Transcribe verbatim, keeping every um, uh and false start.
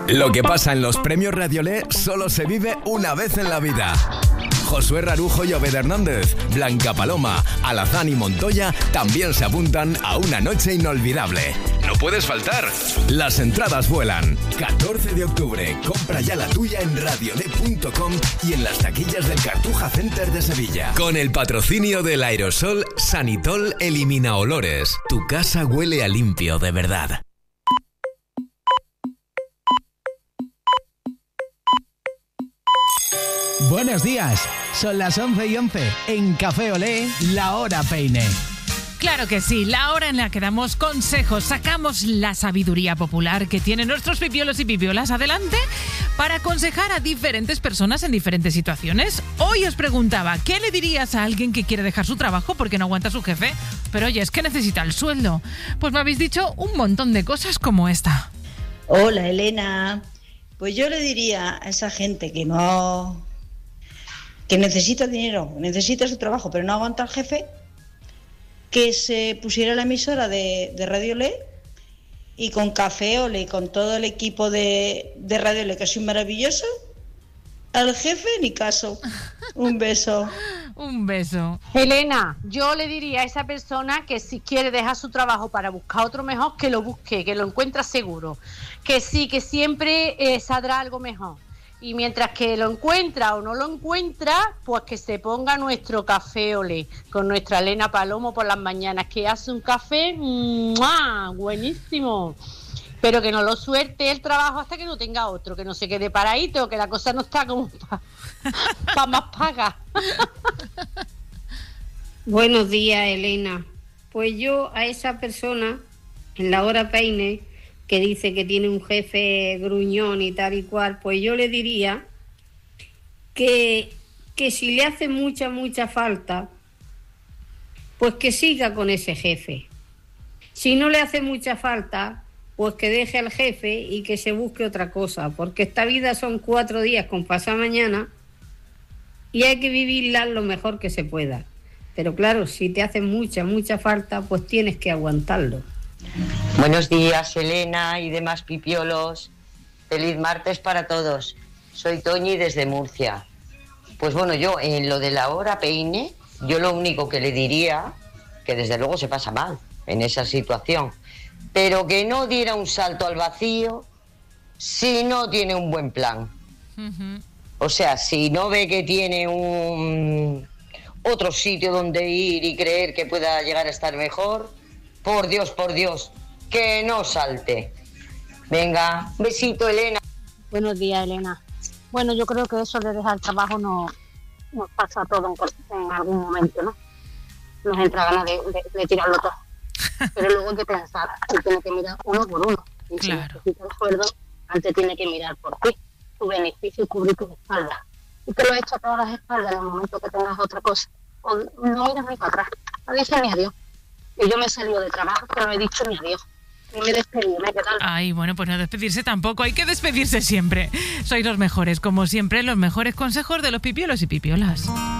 Lo que pasa en los premios Radiolé solo se vive una vez en la vida. Josué Rarujo y Obed Hernández, Blanca Paloma, Alazán y Montoya también se apuntan a una noche inolvidable. No puedes faltar. Las entradas vuelan. catorce de octubre. Compra ya la tuya en radiolé punto com y en las taquillas del Cartuja Center de Sevilla. Con el patrocinio del aerosol Sanitol Elimina Olores. Tu casa huele a limpio de verdad. Buenos días, son las once y once. En Café Olé, la hora peine. Claro que sí, la hora en la que damos consejos, sacamos la sabiduría popular que tienen nuestros pipiolos y pipiolas adelante para aconsejar a diferentes personas en diferentes situaciones. Hoy os preguntaba, ¿qué le dirías a alguien que quiere dejar su trabajo porque no aguanta a su jefe? Pero oye, es que necesita el sueldo. Pues me habéis dicho un montón de cosas como esta. Hola, Elena. Pues yo le diría a esa gente que no... que necesita dinero, necesita su trabajo, pero no aguanta al jefe, que se pusiera la emisora de, de Radio Olé y con Café Olé y con todo el equipo de, de Radio Olé, que es maravilloso, al jefe ni caso. Un beso. Un beso. Elena, yo le diría a esa persona que si quiere dejar su trabajo para buscar otro mejor, que lo busque, que lo encuentra seguro, que sí, que siempre eh, saldrá algo mejor. Y mientras que lo encuentra o no lo encuentra, pues que se ponga nuestro Café Olé con nuestra Elena Palomo por las mañanas, que hace un café ¡mua! Buenísimo. Pero que no lo suelte el trabajo hasta que no tenga otro, que no se quede paradito, que la cosa no está como para pa más paga. Buenos días, Elena. Pues yo a esa persona, en la hora peine, que dice que tiene un jefe gruñón y tal y cual, pues yo le diría que, que si le hace mucha, mucha falta, pues que siga con ese jefe. Si no le hace mucha falta, pues que deje al jefe y que se busque otra cosa, porque esta vida son cuatro días con pasado mañana y hay que vivirla lo mejor que se pueda. Pero claro, si te hace mucha, mucha falta, pues tienes que aguantarlo. Buenos días, Elena y demás pipiolos. Feliz martes para todos. Soy Toñi desde Murcia. Pues bueno, yo en lo de la hora peine, yo lo único que le diría, que desde luego se pasa mal en esa situación, pero que no diera un salto al vacío si no tiene un buen plan. Uh-huh. O sea, si no ve que tiene un otro sitio donde ir y creer que pueda llegar a estar mejor, por Dios, por Dios, que no salte. Venga, besito, Elena. Buenos días, Elena. Bueno, yo creo que eso de dejar el trabajo no, nos pasa a todos en, en algún momento, ¿no? Nos entra ganas de, de, de tirarlo todo. Pero luego hay que pensar, y tiene que mirar uno por uno. Y si claro. necesitas el sueldo, antes tiene que mirar por ti, tu beneficio y cubrir tus espaldas. Y te lo he hecho a todas las espaldas en el momento que tengas otra cosa. O no miras ni para atrás, no dices ni adiós. Y yo me he salido de trabajo, pero no he dicho ni adiós. Ni me he despedido, me he quedado. Ay, bueno, pues no despedirse tampoco, hay que despedirse siempre. Sois los mejores, como siempre, los mejores consejos de los pipiolos y pipiolas.